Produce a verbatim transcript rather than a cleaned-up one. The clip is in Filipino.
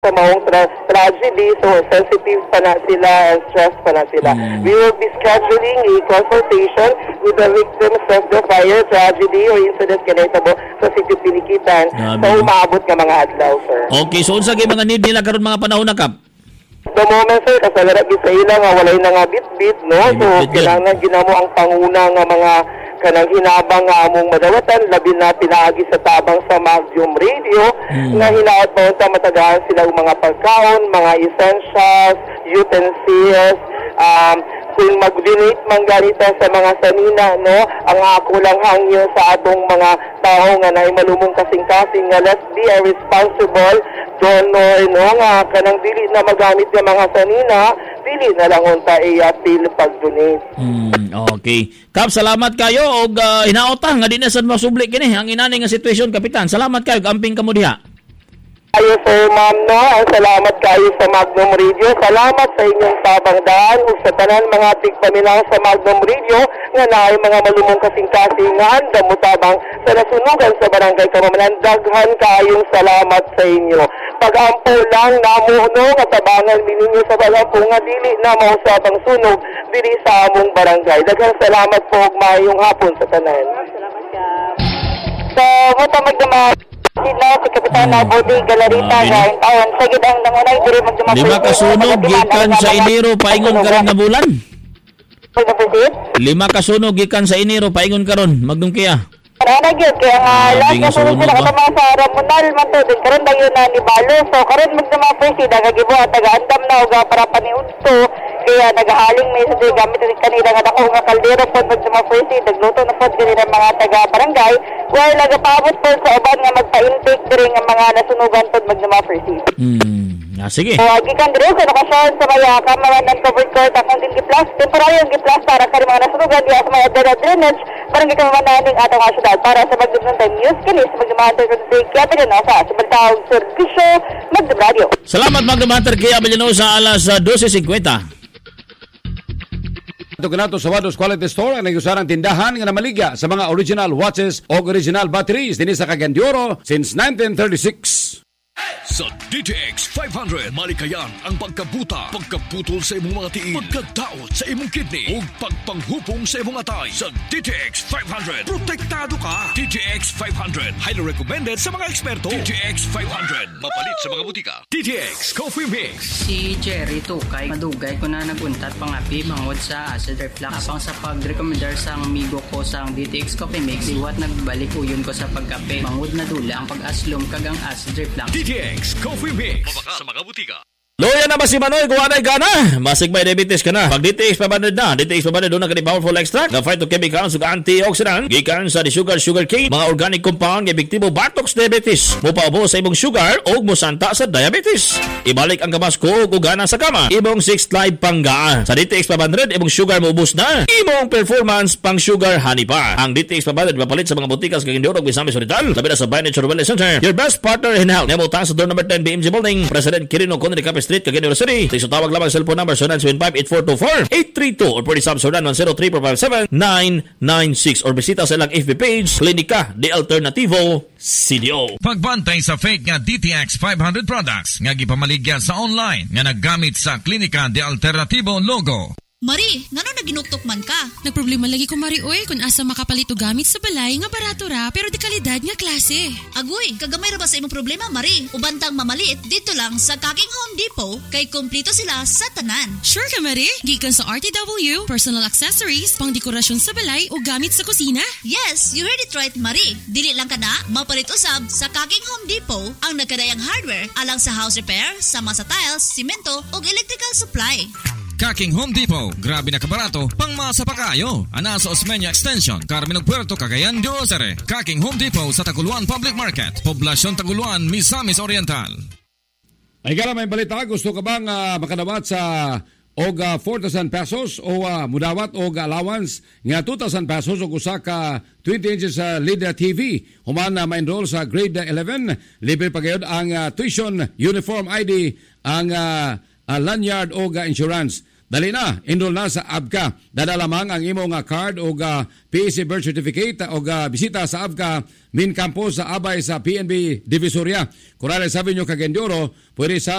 sa maong tra- tragedy, so sensitive pa na sila and stressed pa na sila. Mm. We will be scheduling a consultation with the victims of the fire, tragedy, or incident kinahitabo sa City Pinikitan. So, umaabot ka mga adlaw, sir. Okay, so unsa kay mga need nila karon mga panahon na, Kap? The moment, sir, kasalarap sa ila nga walay na nga bit-bit, no? So, kailangan ginamo ang panguna nga mga kanang hinabang nga among madawatan, labi na pinaagi sa tabang sa Magium Radio, hmm. nga hinaot pa unta matagahan sila ang mga pagkaon, mga essentials, utensils, um, kung mag-donate man ganito sa mga sanina, no, ang ako lang hangyo sa atong mga tao nga na malumong kasing-kasing nga let's be a responsible donor, no, nga kanang dili na magamit ng mga sanina, dili na lang unta i-appeal pag-donate. Hmm, okay. Kap, salamat kayo og uh, hinaota nga di na sad masubli kini ang inani nga sitwasyon, Kapitan. Salamat kayo, amping kamo diha. Ayo sir, ma'am, no, ang salamat kayo sa Magnum Radio. Salamat sa inyong tabangdaan ug sa tanan mga tigpaminaw sa Magnum Radio nga naay mga malumong kasing-kasingan damutabang sa nasunugan sa barangay Kamamanan. Daghan kayong salamat sa inyo. Pag-ampo lang namo, no, katabangan mininyo sa balampo nga dili na mausapang sunog dili sa among barangay. Daghang salamat po ug maayong hapon sa tanan. Salamat ka. So, muta magdamag sila si Kapitan na Bodi Galarita nga taon sa gidang nangunay diri magdumapay. Lima ka sunog gikan sa Enero paingon karon nga bulan. Lima ka sunog gikan sa Enero paingon karon magdungkiya. Ana gyud kaya nga lahat nga sunog sila katama sa Ramonal man to din karon dayon na ni Balo. So karon magdumapay sila kagibuhat taga-andam na og para paniudto kaya nagahaling may sa gamit ni kanila nga dako nga kaldero pod magdumapay sila nagluto na pod kanila mga taga-barangay. Well, nagapabot po sa uban nga magpa-intake diri nga mga nasunugan pod magdumapay sila. Hmm. Ah, sige. So, gikan diri sa lokasyon sa Maya Kamawanan Covered Court akong din giplas temporary ang giplas para sa mga nasunugan diya sa mga dera drainage para gikamawanan ning atong syudad para sa magdumang time news kini sa magdumang kay kaya din sa subtawag serbisyo Magdum Radio. Salamat Magdum kay Abelino sa alas twelve fifty. Ito kanato sa Wados Quality Store ang nagusarang tindahan nga namaligya sa mga original watches o original batteries din sa Cagayan de Oro since nineteen thirty-six. Sa D T X five hundred, malikayan ang pagkabuta, pagkaputol sa imong mga tiil, pagkadaot sa imong kidney, ug pagpanghupong sa imong atay. Sa D T X five hundred, protektado ka. D T X five hundred, highly recommended sa mga eksperto. D T X five hundred, mapalit sa mga butika. D T X Coffee Mix. Si Jerry Tukay, madugay ko na naguntat pangapi mangod sa acid reflux. Apang sa pag-recommendar sa amigo ko sa D T X Coffee Mix, iwat nagbalik uyon ko sa pagkape. Mangod na dula ang pag-aslom kagang acid reflux. D T X Coffee Mix. Mabaka sa mga butika. Loya na ba si Manoy kung anay ka na? Masig may diabetes ka na. Pag D T X five hundred na, D T X five hundred doon na ka powerful extract na phytochemicals ug antioxidant gikan sa sugar sugar cane, mga organic compound nga epektibo batox diabetes. Mupaubo sa imong sugar ug mosanta sa diabetes. Ibalik ang kamas ko ug gana sa kama. Imong six live panggaan. Sa D T X five hundred imong sugar maubos na. Imong performance pang sugar honey pa. Ang D T X five hundred mapalit sa mga botikas kag Indoro ug Misamis Hospital. Labi na sa By Nature Wellness Center. Your best partner in health. Nemo ta sa door number ten B M G Building, President Quirino Conde Cape Street, Cagayan de Oro City. Please tawag lamang cellphone number zero nine seven five eight four two four eight three two or pwede sa zero nine one zero three four five seven nine nine six or bisita sa ilang F B page Klinika de Alternativo C D O. Pagbantay sa fake nga D T X five hundred products nga gipamaligya sa online nga naggamit sa Klinika de Alternativo logo. Mari, ngano naginuktok man ka? Nagproblema lagi ko, Mari, oy, kung asa makapalit o gamit sa balay nga barato ra, pero di kalidad nga klase. Agoy, kagamay ra ba sa imong problema, Mari? Ubantang mamaliit dito lang sa Kaking Home Depot, kay kompleto sila sa tanan. Sure ka, Mari? Gikan sa R T W, personal accessories, pang dekorasyon sa balay o gamit sa kusina? Yes, you heard it right, Mari. Dili lang ka na, mapalit usab sa Kaking Home Depot ang nagkadayang hardware alang sa house repair, sama sa tiles, simento o electrical supply. Kaking Home Depot, grabe na kabarato, pang masa pa kayo. Ana sa Osmeña Extension, Carmen Puerto, Cagayan de Oro. Kaking Home Depot sa Taguluan Public Market, Poblasyon Taguluan, Misamis Oriental. Ay kala may balita, gusto ka bang uh, makadawat sa og uh, four thousand pesos o uh, mudawat og allowance nga two thousand pesos o usa ka twenty inches sa uh, L E D T V human na uh, ma-enroll sa grade eleven, libre pagayod ang uh, tuition, uniform I D, ang uh, uh, lanyard o uh, insurance. Dali na, enroll na sa A B C A. Dada lamang ang imong uh, card o uh, P S C birth certificate o uh, bisita sa A B C A min campus sa Abay sa P N B Divisoria. Kung sabi nyo Cagayan de Oro, pwede sa